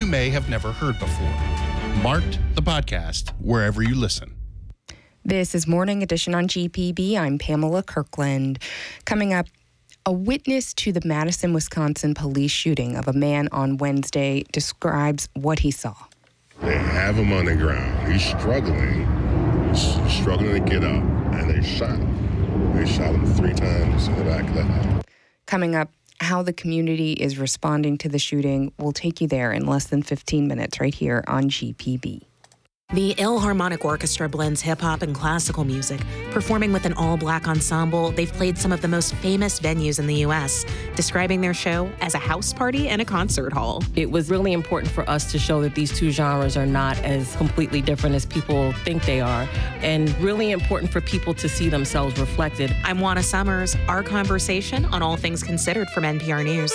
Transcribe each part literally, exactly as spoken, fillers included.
may have never heard before. Marked, the podcast, wherever you listen. This is Morning Edition on G P B. I'm Pamela Kirkland. Coming up, a witness to the Madison, Wisconsin police shooting of a man on Wednesday describes what he saw. They have him on the ground. He's struggling. He's struggling to get up, and they shot him. They shot him three times in the back of the head. Coming up, how the community is responding to the shooting. We'll take you there in less than fifteen minutes right here on G P B. The Philharmonic Orchestra blends hip-hop and classical music. Performing with an all-black ensemble, they've played some of the most famous venues in the U S, describing their show as a house party and a concert hall. It was really important for us to show that these two genres are not as completely different as people think they are, and really important for people to see themselves reflected. I'm Juana Summers. Our conversation on All Things Considered from N P R News.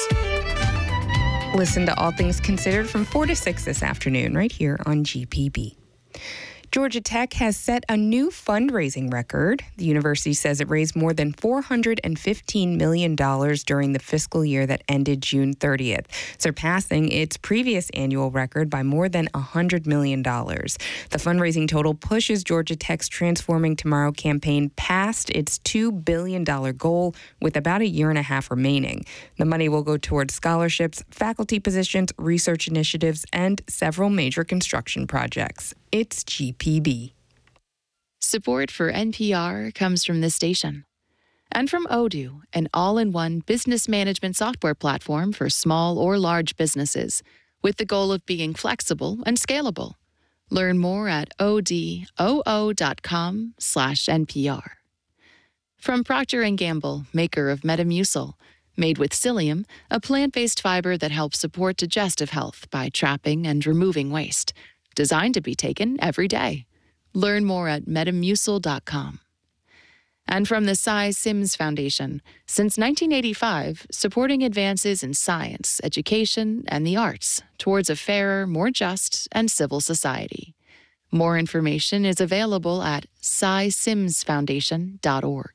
Listen to All Things Considered from four to six this afternoon right here on G P B. Georgia Tech has set a new fundraising record. The university says it raised more than four hundred fifteen million dollars during the fiscal year that ended June thirtieth, surpassing its previous annual record by more than one hundred million dollars. The fundraising total pushes Georgia Tech's Transforming Tomorrow campaign past its two billion dollars goal, with about a year and a half remaining. The money will go towards scholarships, faculty positions, research initiatives, and several major construction projects. It's G P B. Support for N P R comes from this station and from Odoo, an all-in-one business management software platform for small or large businesses with the goal of being flexible and scalable. Learn more at odoo dot com slash N P R. From Procter and Gamble, maker of Metamucil, made with psyllium, a plant-based fiber that helps support digestive health by trapping and removing waste. Designed to be taken every day. Learn more at metamucil dot com. And from the Cy Sims Foundation, since nineteen eighty-five, supporting advances in science, education, and the arts towards a fairer, more just, and civil society. More information is available at cy sims foundation dot org.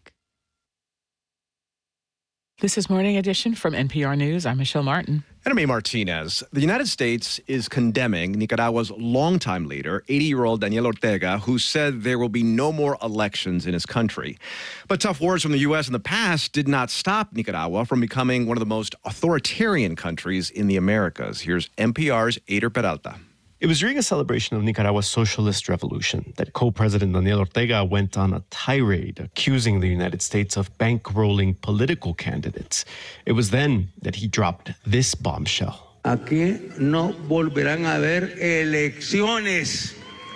This is Morning Edition from N P R News. I'm Michelle Martin. And I'm A. Martinez. The United States is condemning Nicaragua's longtime leader, eighty-year-old Daniel Ortega, who said there will be no more elections in his country. But tough words from the U S in the past did not stop Nicaragua from becoming one of the most authoritarian countries in the Americas. Here's N P R's Eider Peralta. It was during a celebration of Nicaragua's socialist revolution that co-president Daniel Ortega went on a tirade accusing the United States of bankrolling political candidates. It was then that he dropped this bombshell. Aquí no volverán a haber elecciones.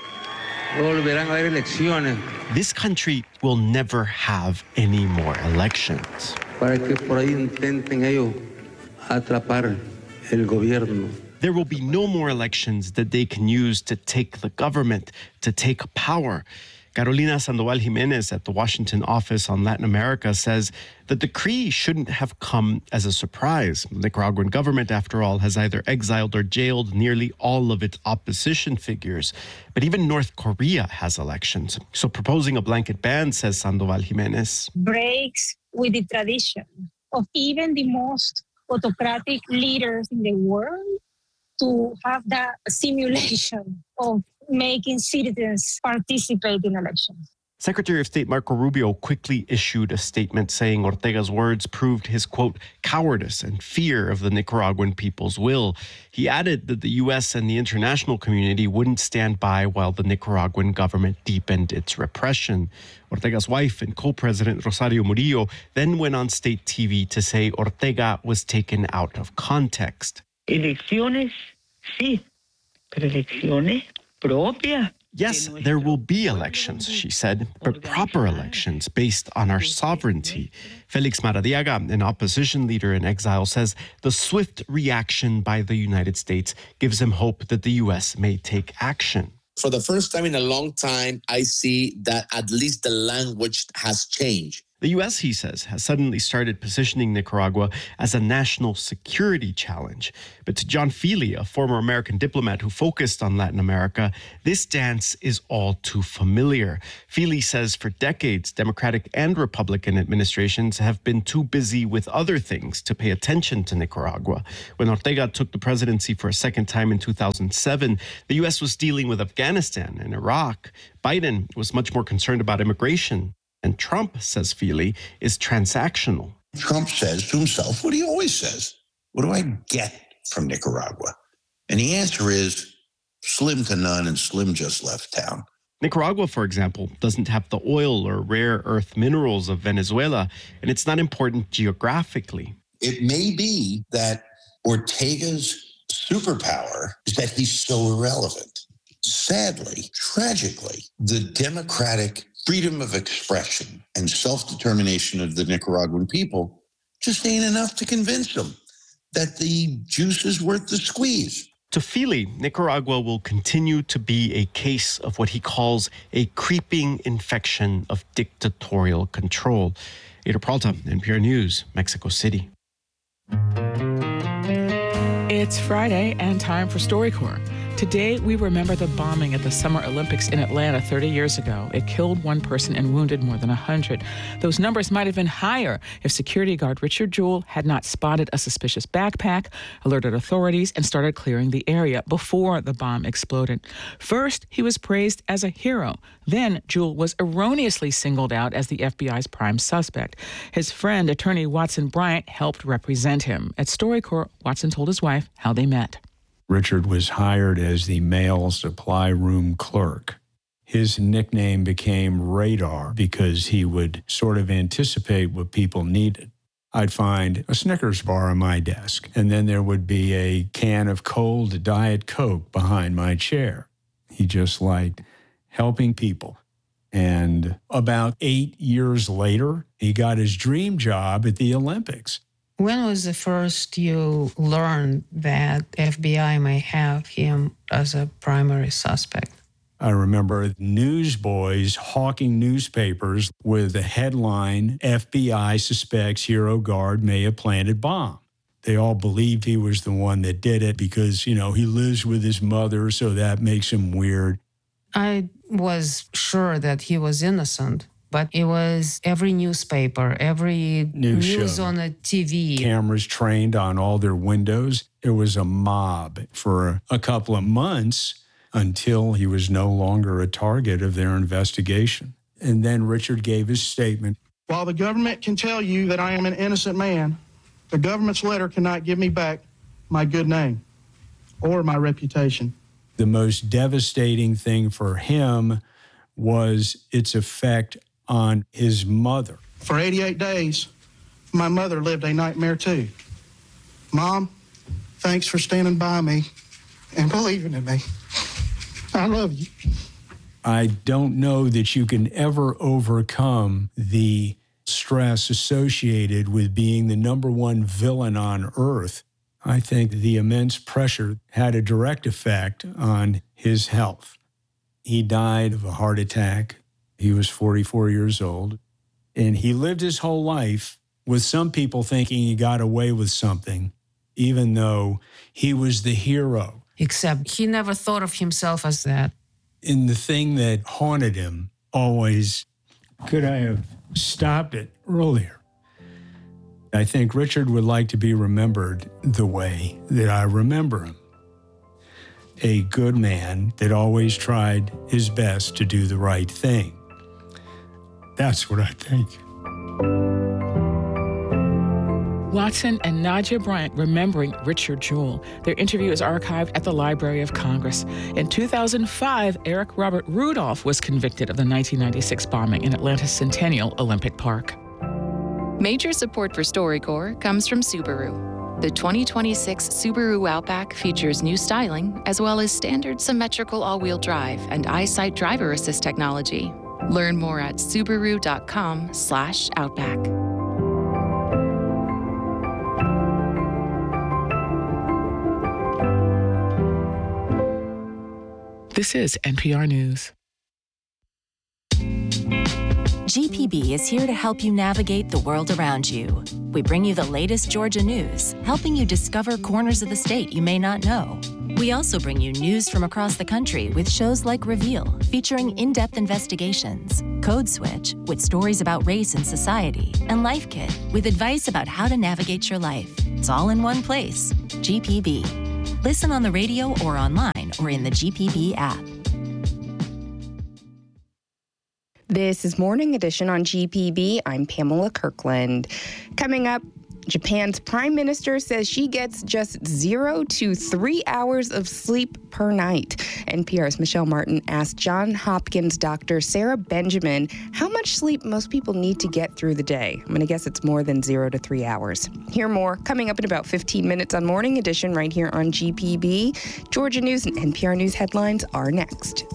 No volverán a haber elecciones. This country will never have any more elections. Para que por ahí intenten ellos atrapar el gobierno. There will be no more elections that they can use to take the government, to take power. Carolina Sandoval Jimenez at the Washington office on Latin America says the decree shouldn't have come as a surprise. The Nicaraguan government, after all, has either exiled or jailed nearly all of its opposition figures. But even North Korea has elections. So proposing a blanket ban, says Sandoval Jimenez, breaks with the tradition of even the most autocratic leaders in the world to have that simulation of making citizens participate in elections. Secretary of State Marco Rubio quickly issued a statement saying Ortega's words proved his, quote, cowardice and fear of the Nicaraguan people's will. He added that the U S and the international community wouldn't stand by while the Nicaraguan government deepened its repression. Ortega's wife and co-president Rosario Murillo then went on state T V to say Ortega was taken out of context. Elecciones, sí, pero elecciones propias. Yes, there will be elections, she said, but proper elections based on our sovereignty. Felix Maradiaga, an opposition leader in exile, says the swift reaction by the United States gives him hope that the U S may take action. For the first time in a long time, I see that at least the language has changed. The U S, he says, has suddenly started positioning Nicaragua as a national security challenge. But to John Feely, a former American diplomat who focused on Latin America, this dance is all too familiar. Feely says for decades, Democratic and Republican administrations have been too busy with other things to pay attention to Nicaragua. When Ortega took the presidency for a second time in two thousand seven, the U S was dealing with Afghanistan and Iraq. Biden was much more concerned about immigration. And Trump, says Feely, is transactional. Trump says to himself what he always says. What do I get from Nicaragua? And the answer is slim to none, and Slim just left town. Nicaragua, for example, doesn't have the oil or rare earth minerals of Venezuela, and it's not important geographically. It may be that Ortega's superpower is that he's so irrelevant. Sadly, tragically, the democratic freedom of expression and self-determination of the Nicaraguan people just ain't enough to convince them that the juice is worth the squeeze. To Feely, Nicaragua will continue to be a case of what he calls a creeping infection of dictatorial control. Ada Peralta, N P R News, Mexico City. It's Friday and time for StoryCorps. Today, we remember the bombing at the Summer Olympics in Atlanta thirty years ago. It killed one person and wounded more than one hundred. Those numbers might have been higher if security guard Richard Jewell had not spotted a suspicious backpack, alerted authorities, and started clearing the area before the bomb exploded. First, he was praised as a hero. Then, Jewell was erroneously singled out as the F B I's prime suspect. His friend, attorney Watson Bryant, helped represent him. At StoryCorps, Watson told his wife how they met. Richard was hired as the mail supply room clerk. His nickname became Radar because he would sort of anticipate what people needed. I'd find a Snickers bar on my desk, and then there would be a can of cold Diet Coke behind my chair. He just liked helping people. And about eight years later, he got his dream job at the Olympics. When was the first you learned that F B I may have him as a primary suspect? I remember newsboys hawking newspapers with the headline, F B I suspects hero guard may have planted bomb. They all believed he was the one that did it because, you know, he lives with his mother, so that makes him weird. I was sure that he was innocent. But it was every newspaper, every news, news show. on the T V. Cameras trained on all their windows. It was a mob for a couple of months until he was no longer a target of their investigation. And then Richard gave his statement. While the government can tell you that I am an innocent man, the government's letter cannot give me back my good name or my reputation. The most devastating thing for him was its effect on his mother. For eighty-eight days, my mother lived a nightmare too. Mom, thanks for standing by me and believing in me. I love you. I don't know that you can ever overcome the stress associated with being the number one villain on earth. I think the immense pressure had a direct effect on his health. He died of a heart attack. He was forty-four years old, and he lived his whole life with some people thinking he got away with something, even though he was the hero. Except he never thought of himself as that. And the thing that haunted him always, could I have stopped it earlier? I think Richard would like to be remembered the way that I remember him. A good man that always tried his best to do the right thing. That's what I think. Watson and Nadia Bryant remembering Richard Jewell. Their interview is archived at the Library of Congress. In two thousand five, Eric Robert Rudolph was convicted of the nineteen ninety-six bombing in Atlanta's Centennial Olympic Park. Major support for StoryCorps comes from Subaru. The twenty twenty-six Subaru Outback features new styling, as well as standard symmetrical all-wheel drive and EyeSight driver assist technology. Learn more at Subaru.com slash Outback. This is N P R News. G P B is here to help you navigate the world around you. We bring you the latest Georgia news, helping you discover corners of the state you may not know. We also bring you news from across the country with shows like Reveal, featuring in-depth investigations, Code Switch, with stories about race and society, and Life Kit, with advice about how to navigate your life. It's all in one place. G P B. Listen on the radio or online or in the G P B app. This is Morning Edition on G P B. I'm Pamela Kirkland. Coming up, Japan's prime minister says she gets just zero to three hours of sleep per night. N P R's Michelle Martin asked Johns Hopkins doctor Sarah Benjamin how much sleep most people need to get through the day. I'm going to guess it's more than zero to three hours. Hear more coming up in about fifteen minutes on Morning Edition right here on G P B. Georgia News and N P R News headlines are next.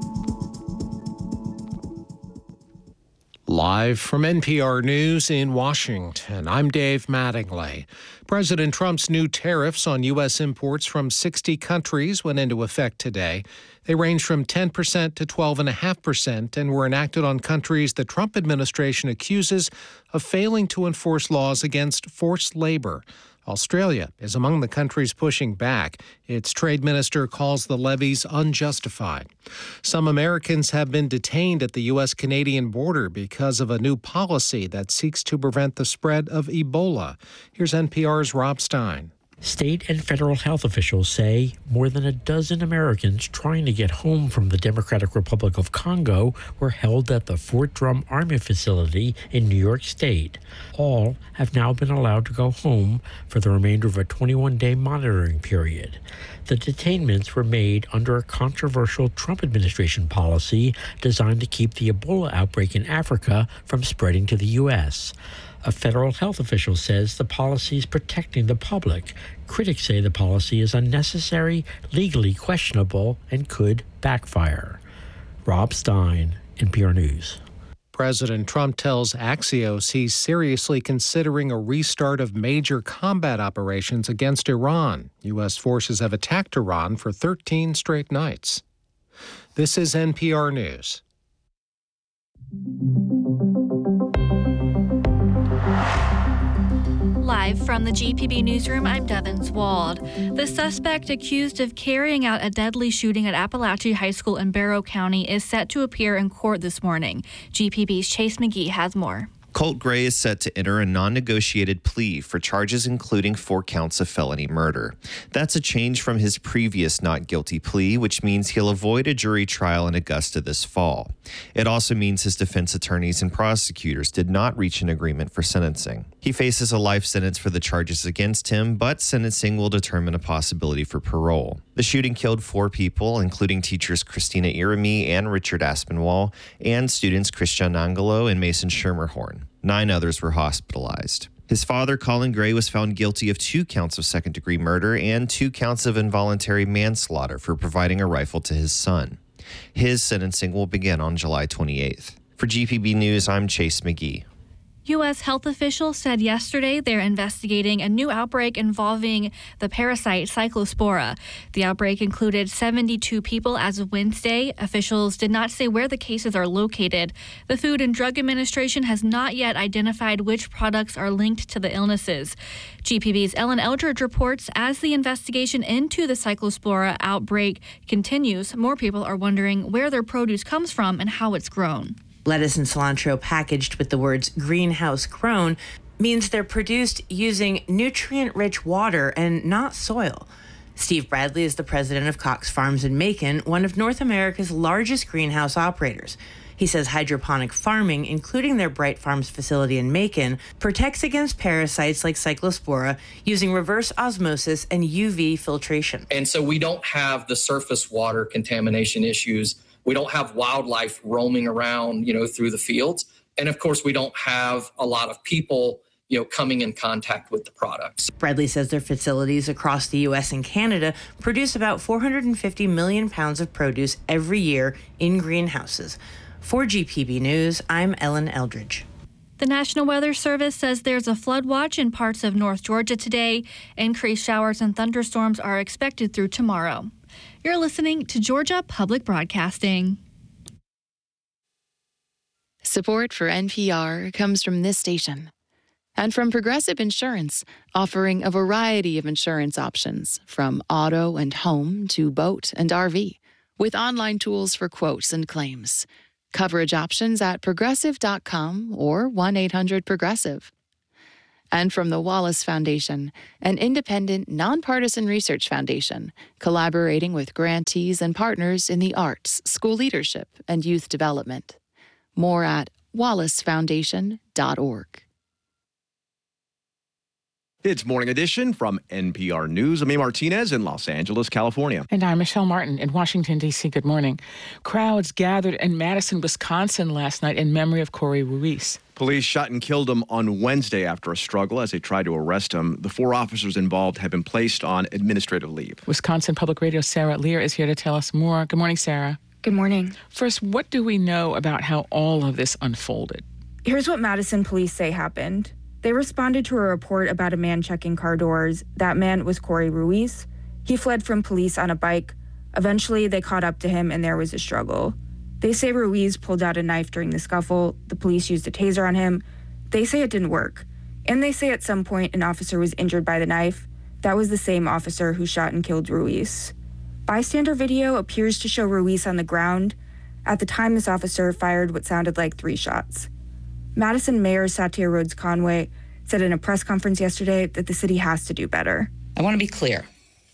Live from N P R News in Washington, I'm Dave Mattingly. President Trump's new tariffs on U S imports from sixty countries went into effect today. They range from ten percent to twelve point five percent and were enacted on countries the Trump administration accuses of failing to enforce laws against forced labor. Australia is among the countries pushing back. Its trade minister calls the levies unjustified. Some Americans have been detained at the U S Canadian border because of a new policy that seeks to prevent the spread of Ebola. Here's N P R's Rob Stein. State and federal health officials say more than a dozen Americans trying to get home from the Democratic Republic of Congo were held at the Fort Drum Army facility in New York State. All have now been allowed to go home for the remainder of a twenty-one day monitoring period. The detainments were made under a controversial Trump administration policy designed to keep the Ebola outbreak in Africa from spreading to the U S A federal health official says the policy is protecting the public. Critics say the policy is unnecessary, legally questionable, and could backfire. Rob Stein, N P R News. President Trump tells Axios he's seriously considering a restart of major combat operations against Iran. U S forces have attacked Iran for thirteen straight nights. This is N P R News. Live from the G P B newsroom, I'm Devin Wald. The suspect accused of carrying out a deadly shooting at Appalachia High School in Barrow County is set to appear in court this morning. G P B's Chase McGee has more. Colt Gray is set to enter a non-negotiated plea for charges including four counts of felony murder. That's a change from his previous not guilty plea, which means he'll avoid a jury trial in Augusta this fall. It also means his defense attorneys and prosecutors did not reach an agreement for sentencing. He faces a life sentence for the charges against him, but sentencing will determine a possibility for parole. The shooting killed four people, including teachers Christina Irami and Richard Aspinwall, and students Christian Angelo and Mason Schermerhorn. Nine others were hospitalized. His father, Colin Gray, was found guilty of two counts of second-degree murder and two counts of involuntary manslaughter for providing a rifle to his son. His sentencing will begin on July twenty-eighth. For G P B News, I'm Chase McGee. U S health officials said yesterday they're investigating a new outbreak involving the parasite Cyclospora. The outbreak included seventy-two people as of Wednesday. Officials did not say where the cases are located. The Food and Drug Administration has not yet identified which products are linked to the illnesses. G P B's Ellen Eldridge reports as the investigation into the Cyclospora outbreak continues, more people are wondering where their produce comes from and how it's grown. Lettuce and cilantro packaged with the words greenhouse grown means they're produced using nutrient-rich water and not soil. Steve Bradley is the president of Cox Farms in Macon, one of North America's largest greenhouse operators. He says hydroponic farming, including their Bright Farms facility in Macon, protects against parasites like Cyclospora using reverse osmosis and U V filtration. And so we don't have the surface water contamination issues. We don't have wildlife roaming around, you know, through the fields. And of course, we don't have a lot of people, you know, coming in contact with the products. Bradley says their facilities across the U S and Canada produce about four hundred fifty million pounds of produce every year in greenhouses. For G P B News, I'm Ellen Eldridge. The National Weather Service says there's a flood watch in parts of North Georgia today. Increased showers and thunderstorms are expected through tomorrow. You're listening to Georgia Public Broadcasting. Support for N P R comes from this station and from Progressive Insurance, offering a variety of insurance options from auto and home to boat and R V, with online tools for quotes and claims. Coverage options at progressive dot com or one eight hundred progressive. And from the Wallace Foundation, an independent, nonpartisan research foundation collaborating with grantees and partners in the arts, school leadership, and youth development. More at wallace foundation dot org. It's Morning Edition from N P R News. I'm A. Martinez in Los Angeles, California. And I'm Michelle Martin in Washington, D C. Good morning. Crowds gathered in Madison, Wisconsin last night in memory of Corey Ruiz. Police shot and killed him on Wednesday after a struggle as they tried to arrest him. The four officers involved have been placed on administrative leave. Wisconsin Public Radio's Sarah Lear is here to tell us more. Good morning, Sarah. Good morning. First, what do we know about how all of this unfolded? Here's what Madison police say happened. They responded to a report about a man checking car doors. That man was Corey Ruiz. He fled from police on a bike. Eventually, they caught up to him and there was a struggle. They say Ruiz pulled out a knife during the scuffle. The police used a taser on him. They say it didn't work. And they say at some point an officer was injured by the knife. That was the same officer who shot and killed Ruiz. Bystander video appears to show Ruiz on the ground. At the time, this officer fired what sounded like three shots. Madison Mayor Satya Rhodes Conway said in a press conference yesterday that the city has to do better. I want to be clear.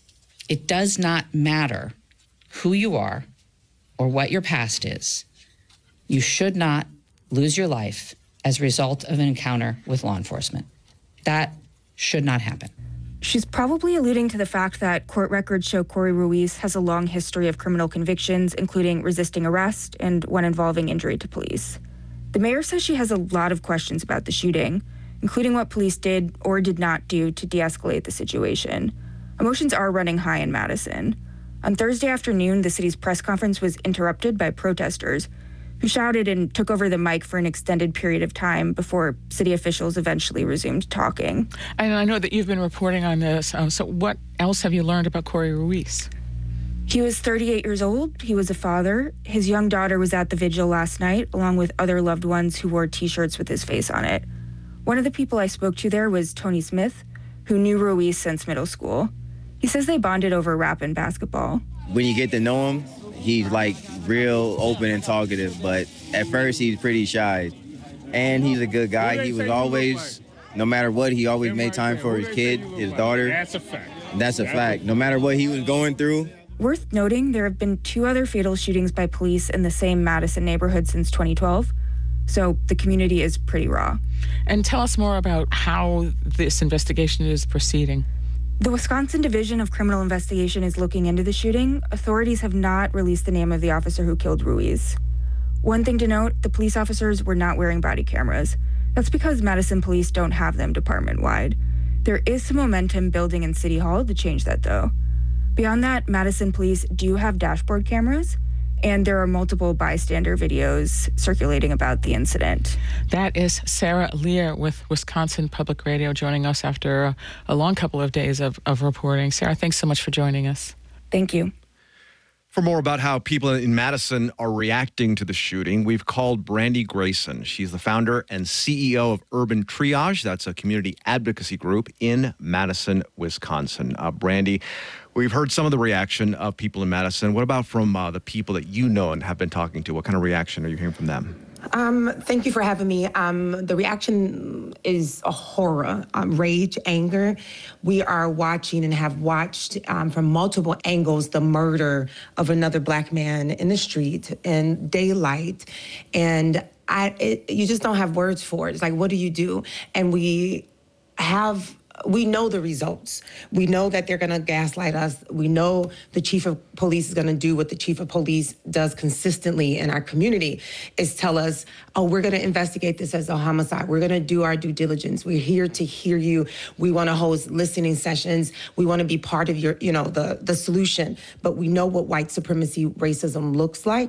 It does not matter who you are or what your past is. You should not lose your life as a result of an encounter with law enforcement. That should not happen. She's probably alluding to the fact that court records show Corey Ruiz has a long history of criminal convictions, including resisting arrest and one involving injury to police. The mayor says she has a lot of questions about the shooting, including what police did or did not do to de-escalate the situation. Emotions are running high in Madison. On Thursday afternoon, the city's press conference was interrupted by protesters who shouted and took over the mic for an extended period of time before city officials eventually resumed talking. And I know that you've been reporting on this. Um, so what else have you learned about Corey Ruiz? He was thirty-eight years old. He was a father. His young daughter was at the vigil last night, along with other loved ones who wore T-shirts with his face on it. One of the people I spoke to there was Tony Smith, who knew Ruiz since middle school. He says they bonded over rap and basketball. When you get to know him, he's like real open and talkative, but at first he's pretty shy. And he's a good guy. He was always, no matter what, he always made time for his kid, his daughter. That's a fact. That's a fact. No matter what he was going through. Worth noting, there have been two other fatal shootings by police in the same Madison neighborhood since twenty twelve. So the community is pretty raw. And tell us more about how this investigation is proceeding. The Wisconsin Division of Criminal Investigation is looking into the shooting. Authorities have not released the name of the officer who killed Ruiz. One thing to note, the police officers were not wearing body cameras. That's because Madison police don't have them department-wide. There is some momentum building in City Hall to change that, though. Beyond that, Madison police do have dashboard cameras, and there are multiple bystander videos circulating about the incident. That is Sarah Lear with Wisconsin Public Radio joining us after a, a long couple of days of, of reporting. Sarah, thanks so much for joining us. Thank you. For more about how people in Madison are reacting to the shooting, we've called Brandy Grayson. She's the founder and C E O of Urban Triage. That's a community advocacy group in Madison, Wisconsin. Uh, Brandy, we've heard some of the reaction of people in Madison. What about from uh, the people that you know and have been talking to? What kind of reaction are you hearing from them? Um, thank you for having me. Um, the reaction is a horror, um, rage, anger. We are watching and have watched um, from multiple angles the murder of another Black man in the street in daylight. And I, it, you just don't have words for it. It's like, what do you do? And we have... We know the results. We know that they're going to gaslight us. We know the chief of police is going to do what the chief of police does consistently in our community, is tell us, oh, we're going to investigate this as a homicide. We're going to do our due diligence. We're here to hear you. We want to host listening sessions. We want to be part of your, you know, the, the solution. But we know what white supremacy racism looks like.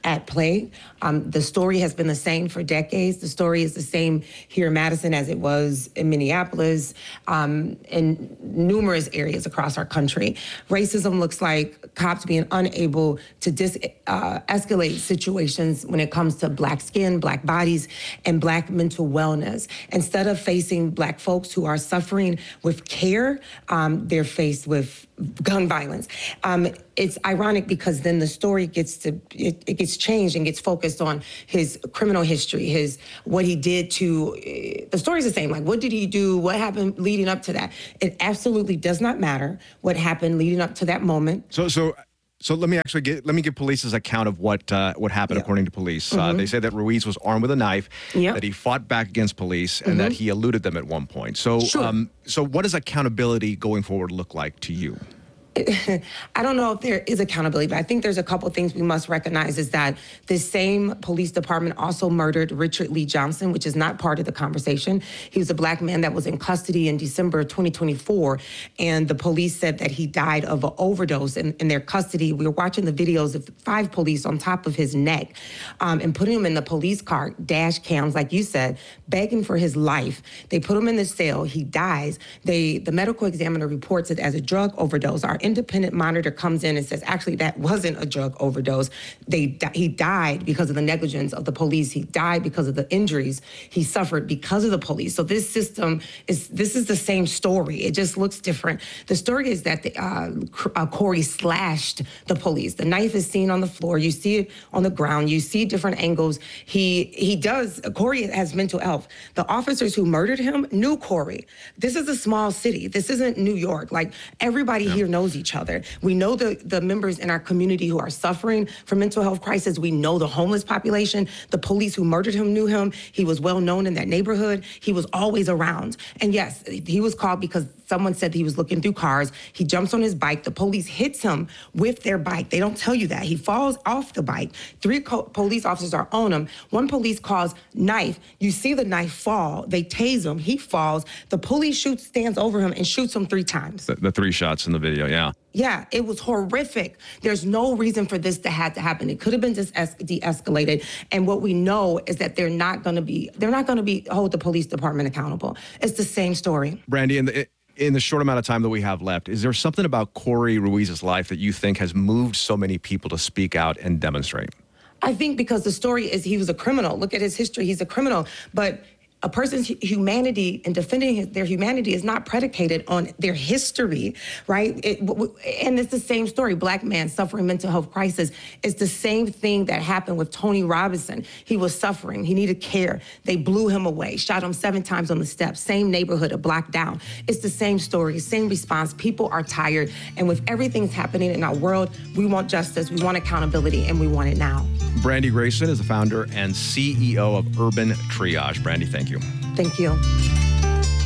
at play. Um, the story has been the same for decades. The story is the same here in Madison as it was in Minneapolis, um, in numerous areas across our country. Racism looks like cops being unable to dis, uh, escalate situations when it comes to Black skin, Black bodies, and Black mental wellness. Instead of facing Black folks who are suffering with care, um, they're faced with gun violence. Um, it's ironic because then the story gets to it, it gets changed and gets focused on his criminal history, his what he did to. Uh, the story's the same. Like, what did he do? What happened leading up to that? It absolutely does not matter what happened leading up to that moment. So, so. So let me actually get let me give police's account of what uh, what happened yeah. according to police. Mm-hmm. Uh, they say that Ruiz was armed with a knife, yep. that he fought back against police, and mm-hmm. that he eluded them at one point. So, sure. um, so what does accountability going forward look like to you? I don't know if there is accountability, but I think there's a couple things we must recognize is that this same police department also murdered Richard Lee Johnson, which is not part of the conversation. He was a Black man that was in custody in December twenty twenty-four, and the police said that he died of an overdose in, in their custody. We were watching the videos of five police on top of his neck um, and putting him in the police car, dash cams, like you said, begging for his life. They put him in the cell. He dies. They, the medical examiner reports it as a drug overdose. Our independent monitor comes in and says, actually, that wasn't a drug overdose. They He died because of the negligence of the police. He died because of the injuries he suffered because of the police. So this system is, this is the same story. It just looks different. The story is that the, uh, uh, Corey slashed the police. The knife is seen on the floor. You see it on the ground. You see different angles. He, he does, Corey has mental health. The officers who murdered him knew Corey. This is a small city. This isn't New York. Like, everybody yeah. here knows each other. We know the, the members in our community who are suffering from mental health crisis. We know the homeless population. The police who murdered him knew him. He was well known in that neighborhood. He was always around. And yes, he was called because someone said he was looking through cars. He jumps on his bike. The police hits him with their bike. They don't tell you that. He falls off the bike. Three co- police officers are on him. One police calls knife. You see the knife fall. They tase him. He falls. The police shoots, stands over him and shoots him three times. The, the three shots in the video, yeah. Yeah, it was horrific. There's no reason for this to have to happen. It could have been just es- de-escalated. And what we know is that they're not going to be, they're not going to be hold the police department accountable. It's the same story. Brandy, in the, in the short amount of time that we have left, is there something about Corey Ruiz's life that you think has moved so many people to speak out and demonstrate? I think because the story is he was a criminal. Look at his history. He's a criminal. But a person's humanity and defending his, their humanity is not predicated on their history, right? It, and it's the same story. Black man suffering mental health crisis. It's the same thing that happened with Tony Robinson. He was suffering. He needed care. They blew him away, shot him seven times on the steps. Same neighborhood, a block down. It's the same story, same response. People are tired. And with everything that's happening in our world, we want justice, we want accountability, and we want it now. Brandy Grayson is the founder and C E O of Urban Triage. Brandy, thank you. Thank you.